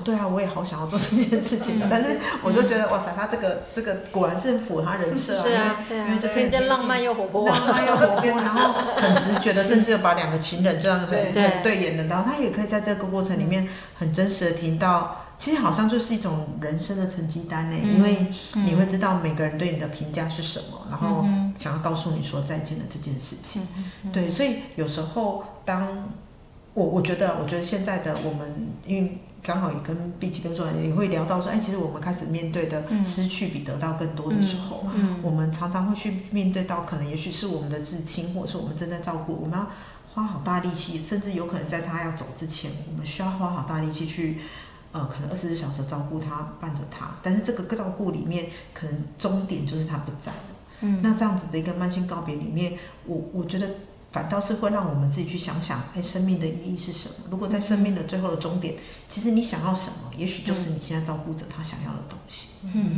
对啊，我也好想要做这件事情的。但是我就觉得哇塞，他这个果然是符合他人设啊， 是啊，对啊， 因为就是天真浪漫又活泼， 浪漫又活泼，然后很直觉的，甚至有把2个情人这样很对眼的，然后他也可以在这个过程里面很真实的听到。其实好像就是一种人生的成绩单呢，因为你会知道每个人对你的评价是什么，然后想要告诉你说再见的这件事情。对，所以有时候当我觉得现在的我们，因为刚好也跟碧琪跟周然也会聊到说，其实我们开始面对的失去比得到更多的时候，我们常常会去面对到可能也许是我们的至亲，或者是我们正在照顾，我们要花好大力气，甚至有可能在他要走之前，我们需要花好大力气去。可能24小时照顾他，伴着他，但是这个照顾里面，可能终点就是他不在了。那这样子的一个慢性告别里面，我觉得反倒是会让我们自己去想想，生命的意义是什么？如果在生命的最后的终点，其实你想要什么，也许就是你现在照顾着他想要的东西。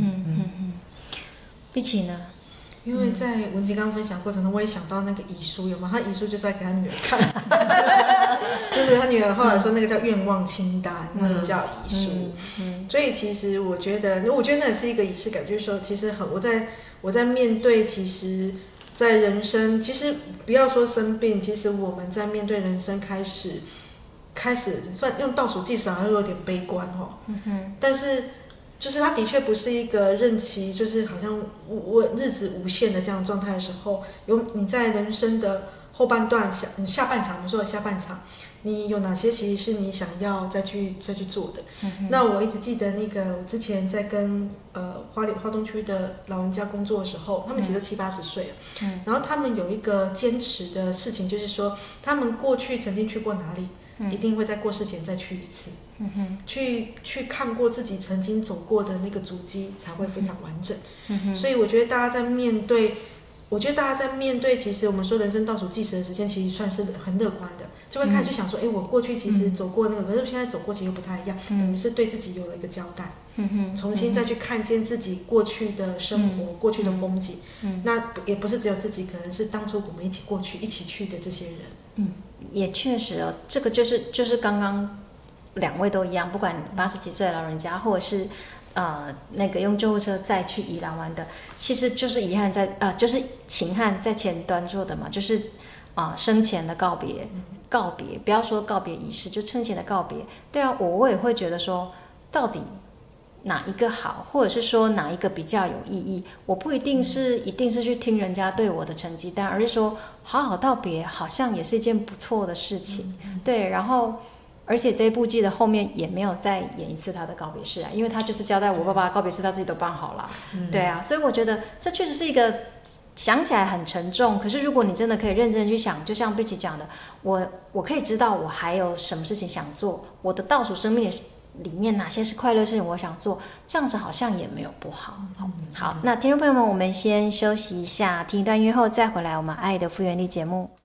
碧琪呢？ 因为在文杰刚刚分享过程中，我也想到那个遗书，有吗？他遗书就是在给他女儿看，就是他女儿后来说那个叫愿望清单，那个叫遗书。所以其实我觉得那也是一个仪式感，就是说，其实我在面对，其实，在人生，其实不要说生病，其实我们在面对人生开始算用倒数计时好像有点悲观哦。但是。就是它的确不是一个任期，就是好像日子无限的这样的状态的时候，你在人生的后半段下半场，我们说的下半场，你有哪些其实是你想要再去做的？那我一直记得那个我之前在跟花东区的老人家工作的时候，他们其实都70-80岁了，然后他们有一个坚持的事情，就是说他们过去曾经去过哪里。一定会在过世前再去一次，去看过自己曾经走过的那个足迹，才会非常完整。所以我觉得大家在面对，其实我们说人生倒数计时的时间，其实算是很乐观的，就会开始去想说，我过去其实走过那个，可是现在走过其实又不太一样，等于是对自己有了一个交代，重新再去看见自己过去的生活、过去的风景。那也不是只有自己，可能是当初我们一起去的这些人。 也确实哦，这个就是刚刚2位都一样，不管80几岁的老人家，或者是那个用救护车再去宜兰玩的，其实就是遗憾就是秦汉在前端做的嘛，就是生前的告别，不要说告别仪式，就生前的告别。对啊，我也会觉得说，到底哪一个好，或者是说哪一个比较有意义，我不一定是去听人家对我的成绩单，而是说好好道别好像也是一件不错的事情。对，然后而且这部剧的后面也没有再演一次他的告别式啊，因为他就是交代我爸爸告别式他自己都办好了。对啊，所以我觉得这确实是一个想起来很沉重，可是如果你真的可以认真去想，就像碧琪讲的，我可以知道我还有什么事情想做，我的倒数生命里面哪些是快乐事情我想做，这样子好像也没有不好。好，那听众朋友们，我们先休息一下，听一段音乐后再回来我们爱的复原力节目。